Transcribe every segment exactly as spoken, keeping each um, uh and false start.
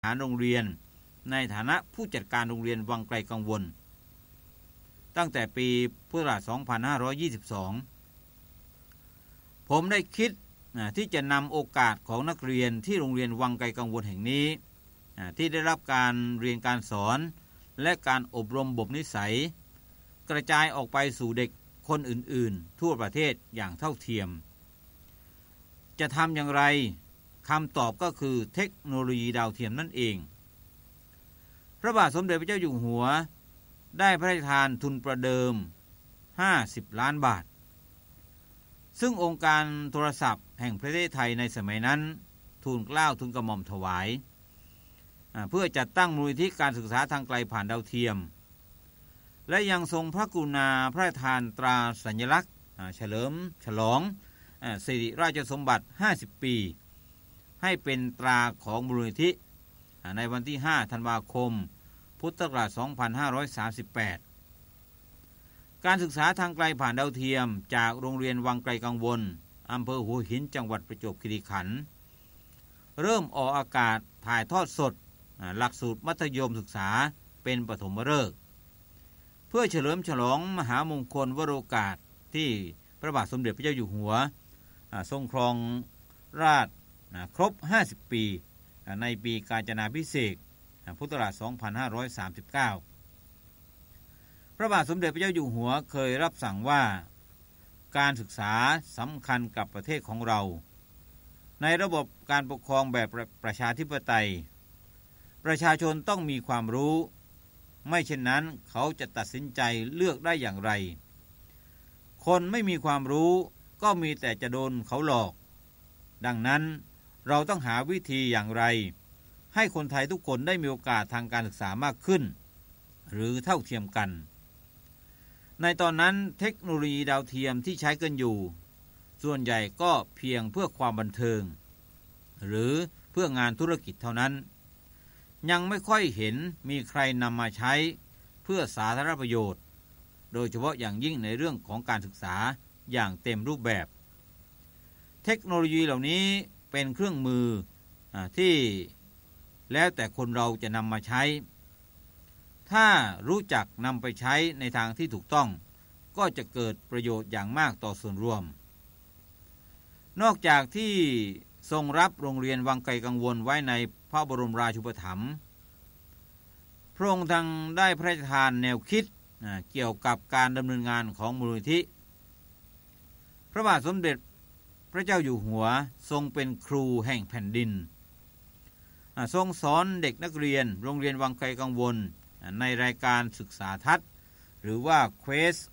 หารโรงเรียนในฐานะผู้จัดการโรงเรียนวังไกลกังวลตั้งแต่ปีพุทธศักราชสองพันห้าร้อยยี่สิบสองผมได้คิดที่จะนำโอกาสของนักเรียนที่โรงเรียนวังไกลกังวลแห่งนี้ที่ได้รับการเรียนการสอนและการอบรมบ่มนิสัยกระจายออกไปสู่เด็กคนอื่นๆทั่วประเทศอย่างเท่าเทียมจะทำอย่างไรคำตอบก็คือเทคโนโลยีดาวเทียมนั่นเองพระบาทสมเด็จพระเจ้าอยู่หัวได้พระราชทานทุนประเดิมห้าสิบล้านบาทซึ่งองค์การโทรศัพท์แห่งประเทศไทยในสมัยนั้นทูลเกล้าทูลกระหม่อมถวายเพื่อจัดตั้งมูลนิธิการศึกษาทางไกลผ่านดาวเทียมและยังทรงพระกรุณาพระราชทานตราสัญลักษณ์เฉลิมฉลองสิริราชสมบัติห้าสิบปีให้เป็นตราของมูลนิธิในวันที่ห้าธันวาคมพุทธศักราชสองพันห้าร้อยสามสิบแปดการศึกษาทางไกลผ่านดาวเทียมจากโรงเรียนวังไกลกังวลอำเภอหัวหินจังหวัดประจวบคีรีขันธ์เริ่มออกอากาศถ่ายทอดสดหลักสูตรมัธยมศึกษาเป็นปฐมฤกษ์เพื่อเฉลิมฉลองมหามงคลวโรกาสที่พระบาทสมเด็จพระเจ้าอยู่หัวทรงครองราชย์ครบห้าสิบปีในปีกาญจนาภิเษกพุทธศักราชสองพันห้าร้อยสามสิบเก้าพระบาทสมเด็จพระเจ้าอยู่หัวเคยรับสั่งว่าการศึกษาสำคัญกับประเทศของเราในระบบการปกครองแบบประชาธิปไตยประชาชนต้องมีความรู้ไม่เช่นนั้นเขาจะตัดสินใจเลือกได้อย่างไรคนไม่มีความรู้ก็มีแต่จะโดนเขาหลอกดังนั้นเราต้องหาวิธีอย่างไรให้คนไทยทุกคนได้มีโอกาสทางการศึกษามากขึ้นหรือเท่าเทียมกันในตอนนั้นเทคโนโลยีดาวเทียมที่ใช้กันอยู่ส่วนใหญ่ก็เพียงเพื่อความบันเทิงหรือเพื่องานธุรกิจเท่านั้นยังไม่ค่อยเห็นมีใครนำมาใช้เพื่อสาธารณประโยชน์โดยเฉพาะอย่างยิ่งในเรื่องของการศึกษาอย่างเต็มรูปแบบเทคโนโลยีเหล่านี้เป็นเครื่องมือที่แล้วแต่คนเราจะนำมาใช้ถ้ารู้จักนำไปใช้ในทางที่ถูกต้องก็จะเกิดประโยชน์อย่างมากต่อส่วนรวมนอกจากที่ทรงรับโรงเรียนวังไกลกังวลไว้ในพระบรมราชูปถัมภ์พระองค์ทั้งได้พระราชทานแนวคิดเกี่ยวกับการดำเนินงานของมูลนิธิพระบาทสมเด็จพระเจ้าอยู่หัวทรงเป็นครูแห่งแผ่นดินทรงสอนเด็กนักเรียนโรงเรียนวังไกลกังวลในรายการศึกษาทัศน์หรือว่า Quest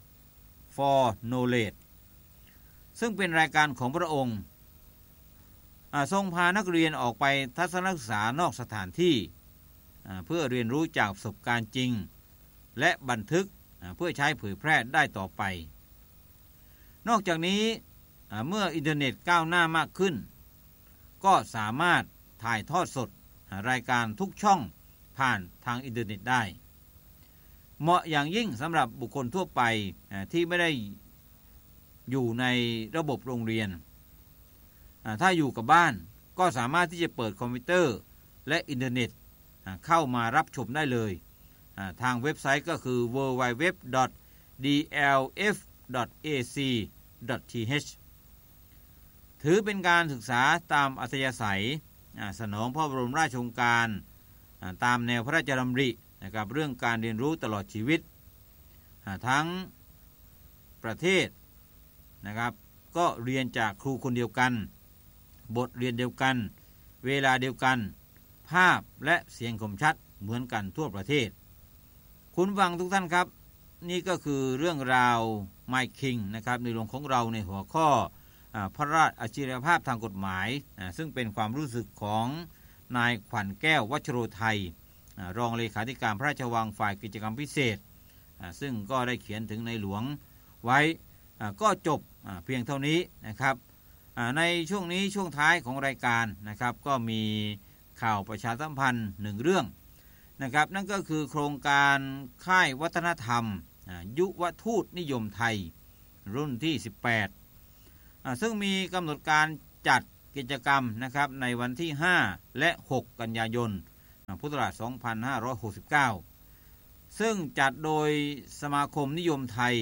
for Knowledge ซึ่งเป็นรายการของพระองค์ทรงพานักเรียนออกไปทัศนศึกษานอกสถานที่เพื่อเรียนรู้จากประสบการณ์จริงและบันทึกเพื่อใช้เผยแพร่ได้ต่อไปนอกจากนี้เมื่ออินเทอร์เน็ตก้าวหน้ามากขึ้นก็สามารถถ่ายทอดสดรายการทุกช่องผ่านทางอินเทอร์เน็ตได้เหมาะอย่างยิ่งสำหรับบุคคลทั่วไปที่ไม่ได้อยู่ในระบบโรงเรียนถ้าอยู่กับบ้านก็สามารถที่จะเปิดคอมพิวเตอร์และอินเทอร์เน็ตเข้ามารับชมได้เลยทางเว็บไซต์ก็คือ ดับเบิลยู ดับเบิลยู ดับเบิลยู ดอท ดี แอล เอฟ ดอท เอ ซี ดอท ที เอช ถือเป็นการศึกษาตามอัธยาศัยสนองพระบรมราชโองการตามแนวพระราชดำรินะครับเรื่องการเรียนรู้ตลอดชีวิตทั้งประเทศนะครับก็เรียนจากครูคนเดียวกันบทเรียนเดียวกันเวลาเดียวกันภาพและเสียงคมชัดเหมือนกันทั่วประเทศคุณฟังทุกท่านครับนี่ก็คือเรื่องราว My King นะครับในหลวงของเราในหัวข้อพระราชอัจฉริยภาพทางกฎหมายซึ่งเป็นความรู้สึกของนายขวัญแก้ววัชโรไทยรองเลขาธิการพระราชวังฝ่ายกิจกรรมพิเศษซึ่งก็ได้เขียนถึงในหลวงไว้ก็จบเพียงเท่านี้นะครับในช่วงนี้ช่วงท้ายของรายการนะครับก็มีข่าวประชาสัมพันธ์หนึ่งเรื่องนะครับนั่นก็คือโครงการค่ายวัฒนธรรมยุวทูตนิยมไทยรุ่นที่สิบแปดซึ่งมีกำหนดการจัดกิจกรรมนะครับในวันที่ห้าและหกกันยายนพุทธศักราชสองพันห้าร้อยหกสิบเก้าซึ่งจัดโดยสมาคมนิยมไทย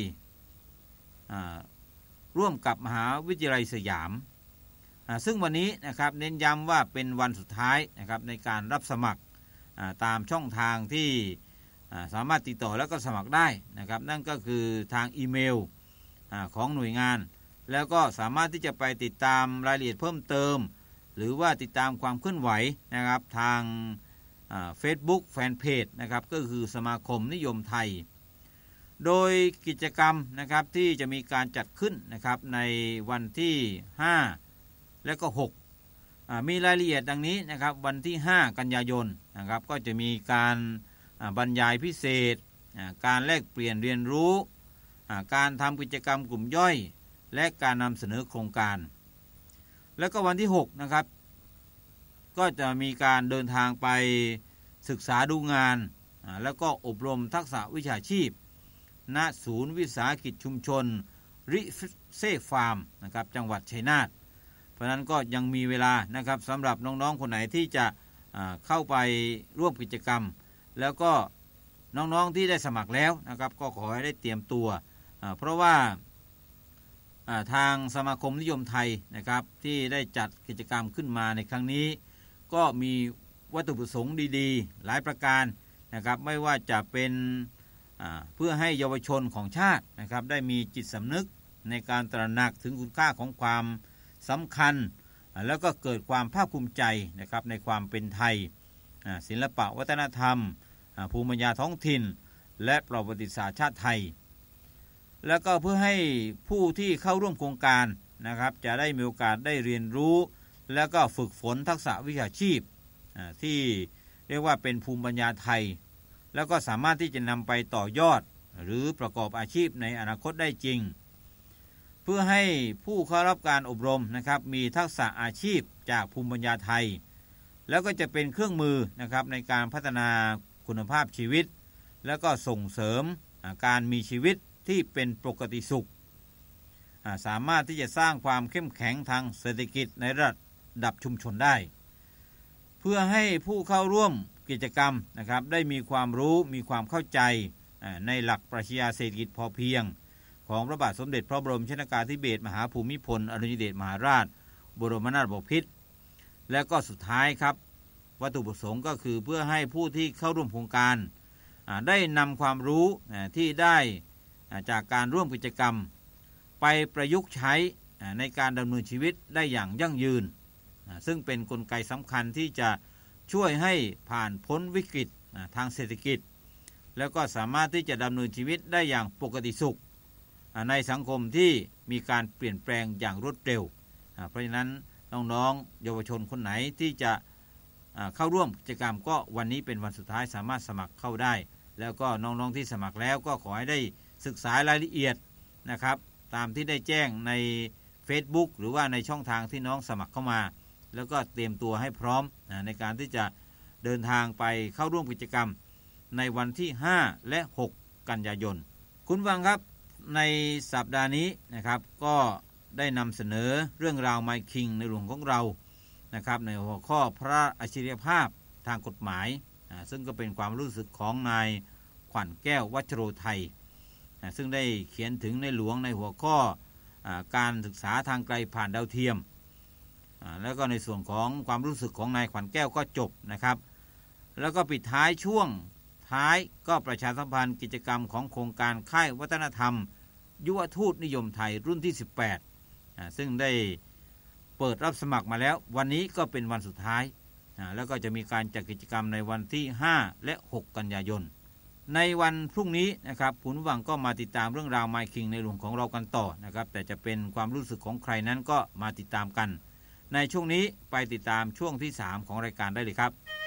ร่วมกับมหาวิทยาลัยสยามซึ่งวันนี้นะครับเน้นย้ำว่าเป็นวันสุดท้ายนะครับในการรับสมัครตามช่องทางที่สามารถติดต่อแล้วก็สมัครได้นะครับนั่นก็คือทางอีเมลของหน่วยงานแล้วก็สามารถที่จะไปติดตามรายละเอียดเพิ่มเติมหรือว่าติดตามความเคลื่อนไหวนะครับทางเฟซบุ๊กแฟนเพจนะครับก็คือสมาคมนิยมไทยโดยกิจกรรมนะครับที่จะมีการจัดขึ้นนะครับในวันที่ห้าและก็หกมีรายละเอียดดังนี้นะครับวันที่ห้ากันยายนนะครับก็จะมีการบรรยายพิเศษการแลกเปลี่ยนเรียนรู้การทำกิจกรรมกลุ่มย่อยและการนำเสนอโครงการแล้วก็วันที่หกนะครับก็จะมีการเดินทางไปศึกษาดูงานแล้วก็อบรมทักษะวิชาชีพณศูนย์วิสาหกิจชุมชนริเซ่ฟาร์มนะครับจังหวัดชัยนาทเพราะนั้นก็ยังมีเวลานะครับสำหรับน้องๆคนไหนที่จะเข้าไปร่วมกิจกรรมแล้วก็น้องๆที่ได้สมัครแล้วนะครับก็ขอให้ได้เตรียมตัวเพราะว่าทางสมาคมนิยมไทยนะครับที่ได้จัดกิจกรรมขึ้นมาในครั้งนี้ก็มีวัตถุประสงค์ดีๆหลายประการนะครับไม่ว่าจะเป็นเพื่อให้เยาวชนของชาตินะครับได้มีจิตสำนึกในการตระหนักถึงคุณค่าของความสำคัญแล้วก็เกิดความภาคภูมิใจนะครับในความเป็นไทยศิลปะวัฒนธรรมภูมิปัญญาท้องถิ่นและประวัติศาสตร์ชาติไทยแล้วก็เพื่อให้ผู้ที่เข้าร่วมโครงการนะครับจะได้มีโอกาสได้เรียนรู้แล้วก็ฝึกฝนทักษะวิชาชีพที่เรียกว่าเป็นภูมิปัญญาไทยแล้วก็สามารถที่จะนำไปต่อยอดหรือประกอบอาชีพในอนาคตได้จริงเพื่อให้ผู้เข้ารับการอบรมนะครับมีทักษะอาชีพจากภูมิปัญญาไทยแล้วก็จะเป็นเครื่องมือนะครับในการพัฒนาคุณภาพชีวิตแล้วก็ส่งเสริมการมีชีวิตที่เป็นปกติสุขสามารถที่จะสร้างความเข้มแข็งทางเศรษฐกิจในระดับชุมชนได้เพื่อให้ผู้เข้าร่วมกิจกรรมนะครับได้มีความรู้มีความเข้าใจในหลักปรัชญาเศรษฐกิจพอเพียงของพระบาทสมเด็จพระบรมชนกาธิเบศรมหาภูมิพลอดุลยเดชมหาราชบรมนาถบพิตรและก็สุดท้ายครับวัตถุประสงค์ก็คือเพื่อให้ผู้ที่เข้าร่วมโครงการได้นำความรู้ที่ได้จากการร่วมกิจกรรมไปประยุกต์ใช้ในการดำเนินชีวิตได้อย่างยั่งยืนซึ่งเป็นกลไกสำคัญที่จะช่วยให้ผ่านพ้นวิกฤตทางเศรษฐกิจแล้วก็สามารถที่จะดำเนินชีวิตได้อย่างปกติสุขในสังคมที่มีการเปลี่ยนแปลงอย่างรวดเร็วเพราะฉะนั้นน้องๆเยาวชนคนไหนที่จะเข้าร่วมกิจกรรมก็วันนี้เป็นวันสุดท้ายสามารถสมัครเข้าได้แล้วก็น้องๆที่สมัครแล้วก็ขอให้ได้ศึกษารายละเอียดนะครับตามที่ได้แจ้งใน Facebook หรือว่าในช่องทางที่น้องสมัครเข้ามาแล้วก็เตรียมตัวให้พร้อมในการที่จะเดินทางไปเข้าร่วมกิจกรรมในวันที่ห้าและหกกันยายนคุณฟังครับในสัปดาห์นี้นะครับก็ได้นำเสนอเรื่องราวไมค์คิงในหลวงของเรานะครับในหัวข้อพระอัจฉริยภาพทางกฎหมายซึ่งก็เป็นความรู้สึกของนายขวัญแก้ววัชโรไทยซึ่งได้เขียนถึงในหลวงในหัวข้อการศึกษาทางไกลผ่านดาวเทียมแล้วก็ในส่วนของความรู้สึกของนายขวัญแก้วก็จบนะครับแล้วก็ปิดท้ายช่วงท้ายก็ประชาสัมพันธ์กิจกรรมของโครงการค่ายวัฒนธรรมยุวทูตนิยมไทยรุ่นที่สิบแปดซึ่งได้เปิดรับสมัครมาแล้ววันนี้ก็เป็นวันสุดท้ายแล้วก็จะมีการจัดกิจกรรมในวันที่ห้าและหกกันยายนในวันพรุ่งนี้นะครับผู้ฟังก็มาติดตามเรื่องราวไมค์คิงในหลวงของเรากันต่อนะครับแต่จะเป็นความรู้สึกของใครนั้นก็มาติดตามกันในช่วงนี้ไปติดตามช่วงที่สามของรายการได้เลยครับ